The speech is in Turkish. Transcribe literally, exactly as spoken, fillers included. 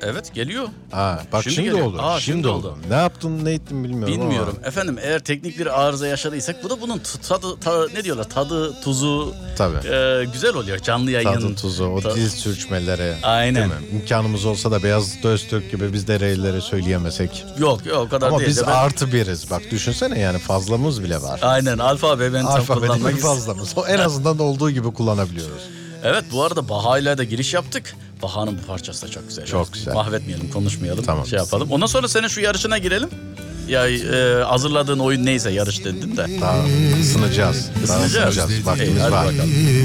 Evet geliyor. Ha, bak Şimdi şimdi, geliyor. oldu. Aa, şimdi, şimdi oldu. oldu. Ne yaptın ne ettin bilmiyorum Bilmiyorum. ama. Efendim eğer teknik bir arıza yaşadıysak bu da bunun t- tadı, ta- ne diyorlar tadı tuzu Tabii. e, güzel oluyor canlı yayın. Tadı tuzu, o Ta- dil sürçmeleri. Aynen. Değil mi? İmkanımız olsa da Beyazıt Öztürk gibi biz de R'leri söyleyemesek. Yok yok o kadar Ama değil. biz de ben- artı biriz. Bak düşünsene yani fazlamız bile var. Aynen alfabe ben tam Alfabenin kullanmak istiyorum. fazlamız. O en azından da olduğu gibi kullanabiliyoruz. Evet bu arada Baha'yla da giriş yaptık. Baha'nın bu parçası da çok güzel. Çok güzel. Mahvetmeyelim, konuşmayalım, Tamam. şey yapalım. Ondan sonra senin şu yarışına girelim. Ya e, hazırladığın oyun neyse yarış dedin de. Daha ısınacağız. Daha Isınacağız. ısınacağız. İyi, Vaktimiz hadi var. bakalım.